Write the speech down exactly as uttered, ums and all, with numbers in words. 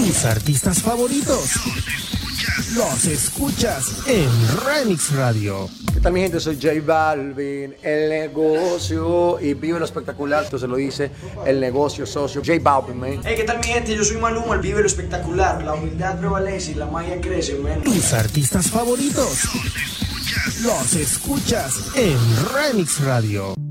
Tus artistas favoritos los escuchas en Remix Radio. ¿Qué tal, mi gente? Soy J Balvin, el negocio, y vive lo espectacular. Entonces lo dice el negocio socio J Balvin, man. Hey, ¿qué tal, mi gente? Yo soy Maluma, el vive lo espectacular. La humildad prevalece y la magia crece, man. Tus artistas favoritos los escuchas en Remix Radio.